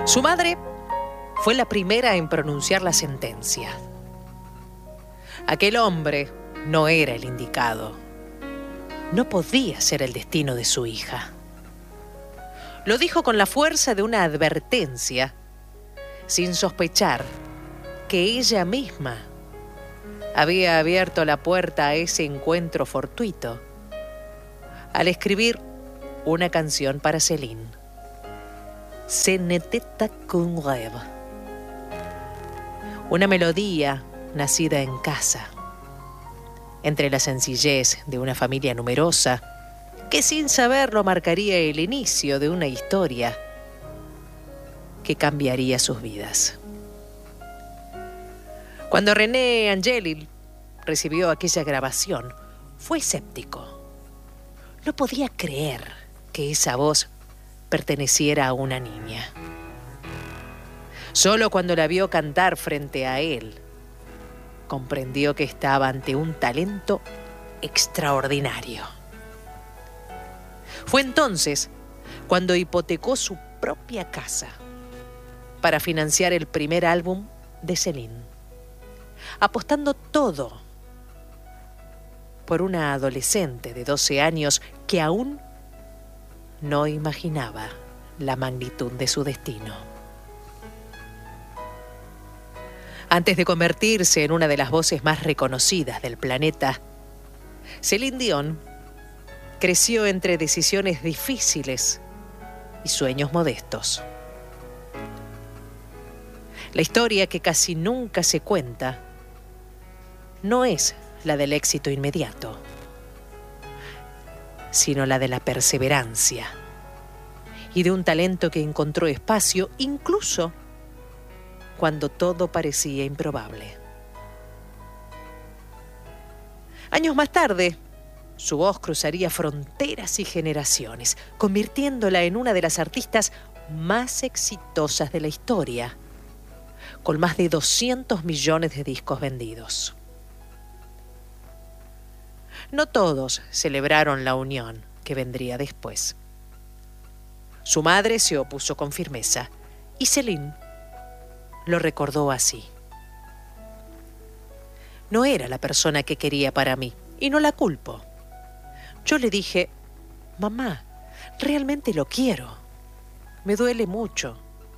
Su madre fue la primera en pronunciar la sentencia. Aquel hombre no era el indicado. No podía ser el destino de su hija. Lo dijo con la fuerza de una advertencia, sin sospechar que ella misma había abierto la puerta a ese encuentro fortuito al escribir una canción para Céline. Ce n'était qu'un rêve. Una melodía nacida en casa, entre la sencillez de una familia numerosa, que sin saberlo marcaría el inicio de una historia que cambiaría sus vidas. Cuando René Angélil recibió aquella grabación, fue escéptico. No podía creer que esa voz perteneciera a una niña. Solo cuando la vio cantar frente a él, comprendió que estaba ante un talento extraordinario. Fue entonces cuando hipotecó su propia casa para financiar el primer álbum de Céline, apostando todo por una adolescente de 12 años que aún no imaginaba la magnitud de su destino. Antes de convertirse en una de las voces más reconocidas del planeta, Céline Dion creció entre decisiones difíciles y sueños modestos. La historia que casi nunca se cuenta no es la del éxito inmediato, sino la de la perseverancia y de un talento que encontró espacio incluso cuando todo parecía improbable. Años más tarde, su voz cruzaría fronteras y generaciones, convirtiéndola en una de las artistas más exitosas de la historia, con más de 200 millones de discos vendidos. No todos celebraron la unión que vendría después. Su madre se opuso con firmeza y Céline lo recordó así. No era la persona que quería para mí y no la culpo. Yo le dije, mamá, realmente lo quiero. Me duele mucho.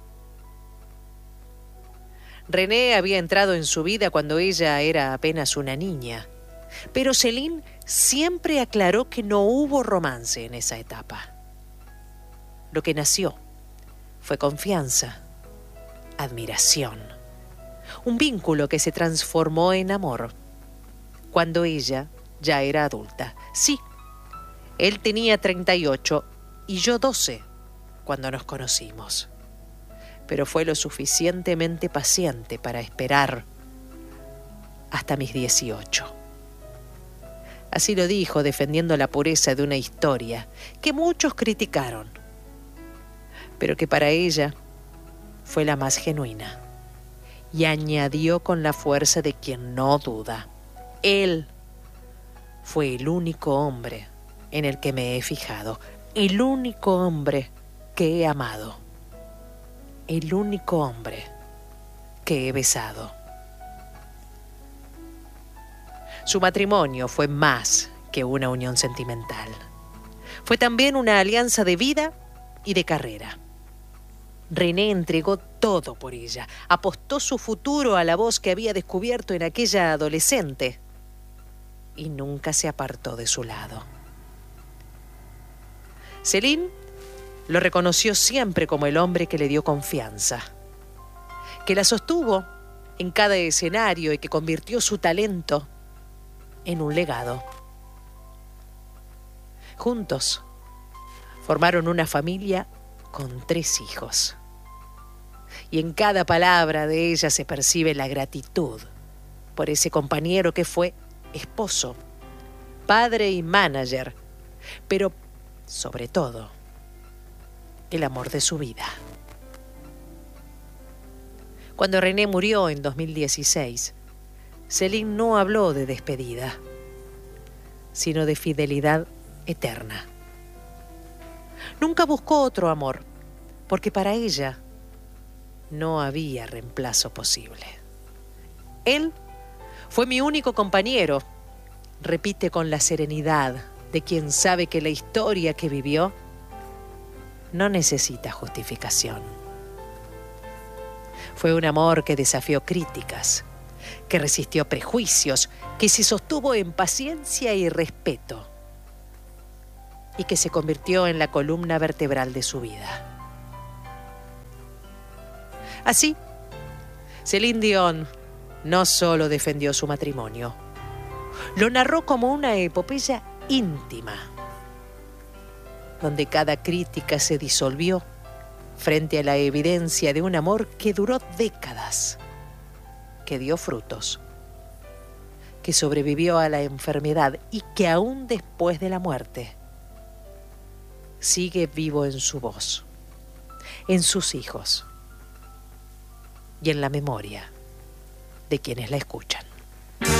René había entrado en su vida cuando ella era apenas una niña, pero Céline siempre aclaró que no hubo romance en esa etapa. Lo que nació fue confianza, admiración, un vínculo que se transformó en amor cuando ella ya era adulta. Sí, él tenía 38 y yo 12 cuando nos conocimos, pero fue lo suficientemente paciente para esperar hasta mis 18. Así lo dijo, defendiendo la pureza de una historia que muchos criticaron, pero que para ella fue la más genuina. Y añadió con la fuerza de quien no duda: él fue el único hombre en el que me he fijado, el único hombre que he amado, el único hombre que he besado. Su matrimonio fue más que una unión sentimental. Fue también una alianza de vida y de carrera. René entregó todo por ella, apostó su futuro a la voz que había descubierto en aquella adolescente y nunca se apartó de su lado. Céline lo reconoció siempre como el hombre que le dio confianza, que la sostuvo en cada escenario y que convirtió su talento en un legado. Juntos formaron una familia con 3 hijos. Y en cada palabra de ella se percibe la gratitud por ese compañero que fue esposo, padre y manager, pero sobre todo el amor de su vida. Cuando René murió en 2016, Céline no habló de despedida, sino de fidelidad eterna. Nunca buscó otro amor, porque para ella no había reemplazo posible. Él fue mi único compañero, repite con la serenidad de quien sabe que la historia que vivió no necesita justificación. Fue un amor que desafió críticas, que resistió prejuicios, que se sostuvo en paciencia y respeto, y que se convirtió en la columna vertebral de su vida. Así, Celine Dion no solo defendió su matrimonio, lo narró como una epopeya íntima, donde cada crítica se disolvió frente a la evidencia de un amor que duró décadas, que dio frutos, que sobrevivió a la enfermedad y que aún después de la muerte sigue vivo en su voz, en sus hijos y en la memoria de quienes la escuchan.